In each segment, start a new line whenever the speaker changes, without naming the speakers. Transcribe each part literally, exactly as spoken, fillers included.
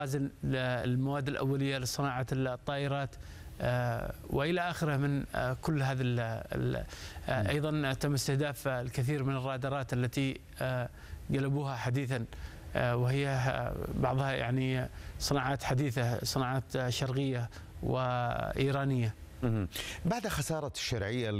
المواد الأولية لصناعة الطائرات وإلى آخره من كل هذا. أيضا تم استهداف الكثير من الرادارات التي قلبوها حديثا، وهي بعضها يعني صناعات حديثة، صناعات شرقية وإيرانية.
بعد خسارة الشرعية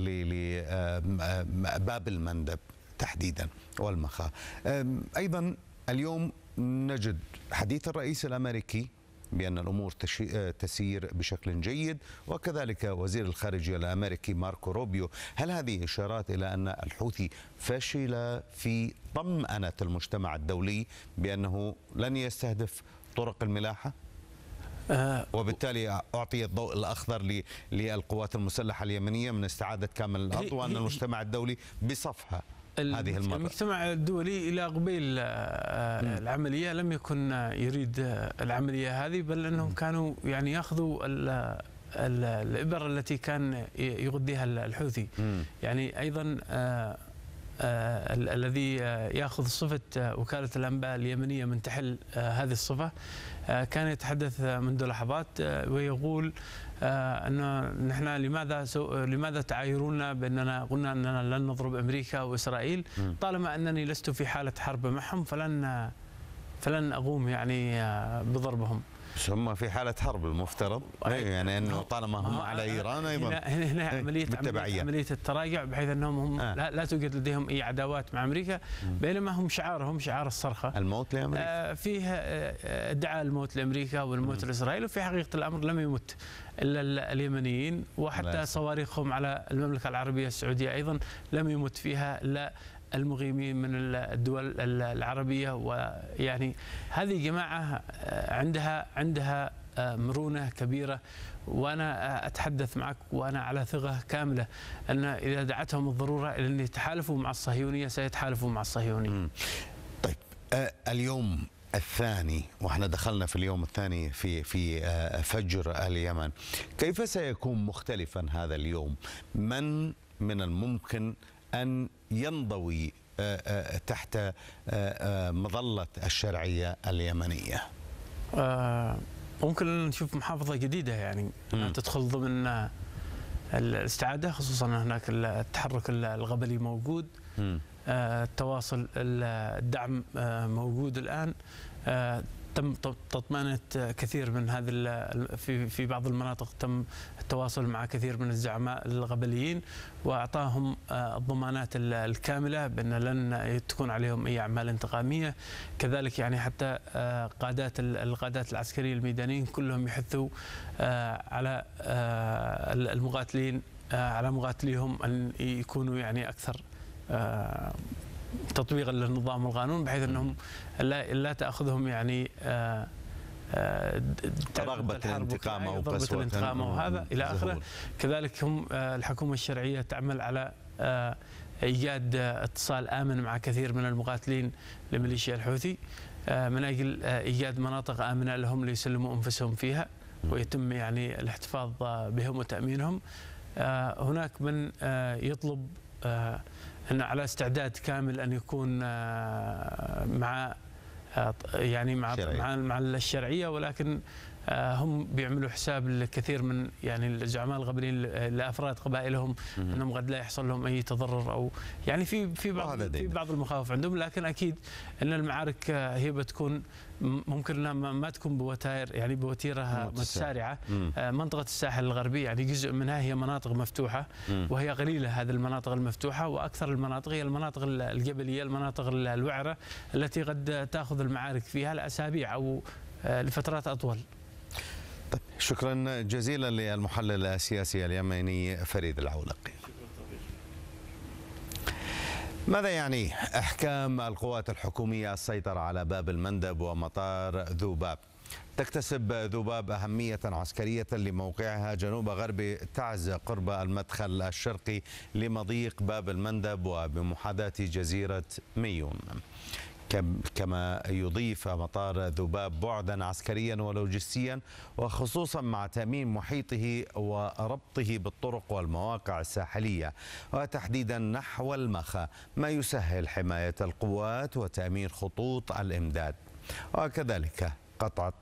لباب المندب تحديدا والمخا، أيضا اليوم نجد حديث الرئيس الأمريكي بأن الأمور تسير بشكل جيد، وكذلك وزير الخارجية الأمريكي ماركو روبيو. هل هذه إشارات إلى أن الحوثي فشل في طمأنة المجتمع الدولي بأنه لن يستهدف طرق الملاحة؟ وبالتالي أعطي الضوء الأخضر للقوات المسلحة اليمنية من استعادة كامل الأرض، وأن المجتمع الدولي بصفها هذه المرة؟
المجتمع الدولي إلى قبيل العملية لم يكن يريد العملية هذه، بل أنهم كانوا يعني يأخذوا الإبر التي كان يغذيها الحوثي. يعني أيضا آه الذي ياخذ صفه وكاله الانباء اليمنيه من تحل آه هذه الصفه آه كان يتحدث منذ لحظات آه ويقول آه انه نحن لماذا لماذا تعايرونا باننا قلنا اننا لن نضرب امريكا واسرائيل، طالما انني لست في حاله حرب معهم فلن فلن اقوم يعني آه بضربهم.
هم في حالة حرب المفترض، يعني انه طالما هم على ايران ايضا
هنا, هنا عملية, عملية عملية التراجع، بحيث انهم هم آه. لا, لا توجد لديهم اي عداوات مع امريكا، بينما هم شعارهم شعار الصرخة،
الموت لامريكا.
آه فيه ادعاء الموت لامريكا والموت لاسرائيل، وفي حقيقة الامر لم يمت الا اليمنيين، وحتى صواريخهم على المملكة العربية السعودية ايضا لم يمت فيها الا المغيمين من الدول العربية. ويعني هذه جماعة عندها عندها مرونة كبيرة، وأنا أتحدث معك وأنا على ثقة كاملة أن إذا دعتهم الضرورة إلى أن يتحالفوا مع الصهيونية سيتحالفوا مع الصهيونية.
طيب آه اليوم الثاني، واحنا دخلنا في اليوم الثاني في في آه فجر اليمن، كيف سيكون مختلفا هذا اليوم؟ من من الممكن أن ينضوي تحت مظلة الشرعية اليمنية؟
ممكن نشوف محافظة جديدة يعني م. تدخل ضمن الاستعادة، خصوصا هناك التحرك الغبلي موجود، م. التواصل الدعم موجود الآن، تم تطمئنة كثير من هذه في في بعض المناطق، تم التواصل مع كثير من الزعماء الغبليين واعطاهم الضمانات الكامله بان لن تكون عليهم اي اعمال انتقاميه. كذلك يعني حتى قادات القادات العسكريين الميدانيين كلهم يحثوا على المقاتلين على مقاتليهم ان يكونوا يعني اكثر تطبيقا للنظام والقانون، بحيث انهم لا, لا تاخذهم يعني آآ آآ
رغبه الانتقام او
رغبه الانتقام وهذا الى اخره. كذلك هم الحكومه الشرعيه تعمل على ايجاد اتصال امن مع كثير من المقاتلين لميليشيا الحوثي من اجل ايجاد مناطق امنه لهم ليسلموا انفسهم فيها ويتم يعني الاحتفاظ بهم وتامينهم. هناك من يطلب أنه على استعداد كامل أن يكون مع يعني مع مع, مع الشرعية، ولكن هم بيعملوا حساب لكثير من يعني الزعماء الغبليين لأفراد قبائلهم أنهم قد لا يحصل لهم أي تضرر، أو يعني في في بعض في بعض المخاوف عندهم. لكن أكيد أن المعارك هي بتكون ممكن ما تكون بوتائر يعني بوتيرها متسارعة. منطقة الساحل الغربي يعني جزء منها هي مناطق مفتوحة، وهي قليلة هذه المناطق المفتوحة، وأكثر المناطق هي المناطق الجبلية، المناطق الوعرة التي قد تأخذ المعارك فيها لأسابيع أو لفترات أطول.
طيب شكرا جزيلا للمحلل السياسي اليمني فريد العولقي. ماذا يعني احكام القوات الحكوميه السيطره على باب المندب ومطار ذوباب؟ تكتسب ذوباب أهمية عسكرية لموقعها جنوب غرب تعز قرب المدخل الشرقي لمضيق باب المندب وبمحاذاة جزيرة ميون، كما يضيف مطار ذوباب بعدا عسكريا ولوجستيا، وخصوصا مع تأمين محيطه وربطه بالطرق والمواقع الساحلية وتحديدا نحو المخا، ما يسهل حماية القوات وتأمين خطوط الإمداد. وكذلك قطع